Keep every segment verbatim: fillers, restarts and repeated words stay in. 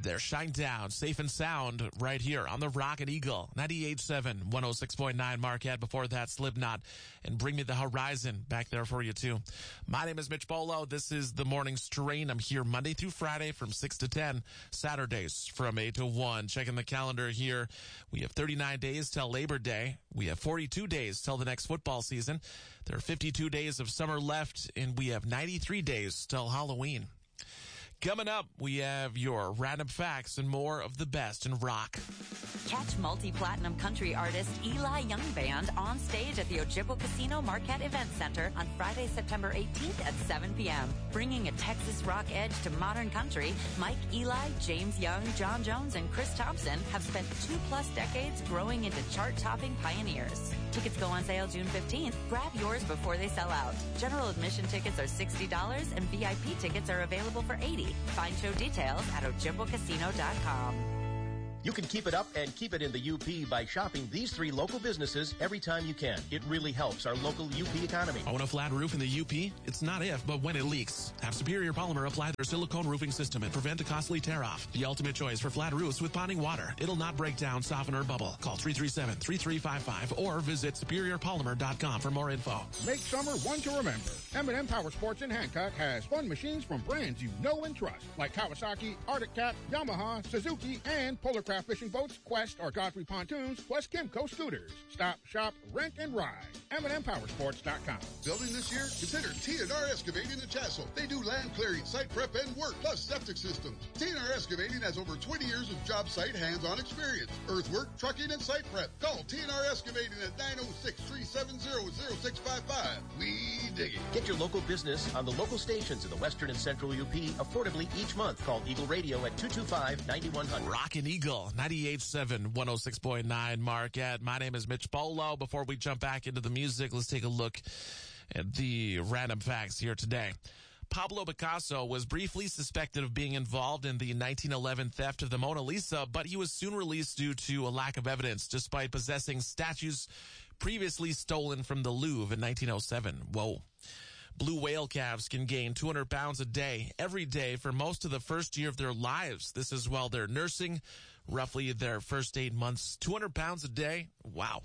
They're Shine Down, safe and sound, right here on the Rocket Eagle, ninety-eight point seven, one oh six point nine Marquette. Before that, Slipknot, and Bring Me the Horizon back there for you, too. My name is Mitch Bolo. This is The Morning Strain. I'm here Monday through Friday from six to ten, Saturdays from eight to one. Checking the calendar here. We have thirty-nine days till Labor Day. We have forty-two days till the next football season. There are fifty-two days of summer left, and we have ninety-three days till Halloween. Coming up, we have your random facts and more of the best in rock. Catch multi-platinum country artist Eli Young Band on stage at the Ojibwa Casino Marquette Event Center on Friday, September eighteenth at seven p.m. Bringing a Texas rock edge to modern country, Mike Eli, James Young, John Jones, and Chris Thompson have spent two-plus decades growing into chart-topping pioneers. Tickets go on sale June fifteenth. Grab yours before they sell out. General admission tickets are sixty dollars and V I P tickets are available for eighty dollars. Find show details at ojibwa casino dot com. You can keep it up and keep it in the U P by shopping these three local businesses every time you can. It really helps our local U P economy. Own a flat roof in the U P? It's not if, but when it leaks. Have Superior Polymer apply their silicone roofing system and prevent a costly tear-off. The ultimate choice for flat roofs with ponding water. It'll not break down, soften, or bubble. Call three three seven, three three five five or visit superior polymer dot com for more info. Make summer one to remember. M and M Power Sports in Hancock has fun machines from brands you know and trust, like Kawasaki, Arctic Cat, Yamaha, Suzuki, and Polarcraft fishing boats, Quest or Godfrey pontoons, plus Kimco scooters. Stop, shop, rent, and ride. M and M Power Sports dot com. Building this year? Consider T and R Excavating in Chassell. They do land clearing, site prep, and work, plus septic systems. T and R Excavating has over twenty years of job site hands-on experience. Earthwork, trucking, and site prep. Call T and R Excavating at nine oh six, three seven zero, zero six five five. We dig it. Get your local business on the local stations in the western and central U P affordably each month. Call Eagle Radio at two two five, nine one zero zero. Rockin' Eagle, ninety-eight point seven, one oh six point nine Marquette. My name is Mitch Bolo. Before we jump back into the music, let's take a look at the random facts here today. Pablo Picasso was briefly suspected of being involved in the nineteen eleven theft of the Mona Lisa, but he was soon released due to a lack of evidence, despite possessing statues previously stolen from the Louvre in nineteen oh seven. Whoa. Blue whale calves can gain two hundred pounds a day, every day, for most of the first year of their lives. This is while they're nursing, roughly their first eight months. two hundred pounds a day? Wow.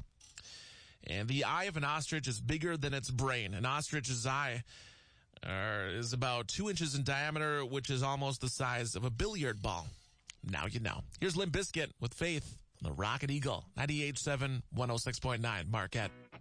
And the eye of an ostrich is bigger than its brain. An ostrich's eye uh, is about two inches in diameter, which is almost the size of a billiard ball. Now you know. Here's Limp Bizkit with Faith on the Rocket Eagle, ninety-eight point seven, one oh six point nine Marquette.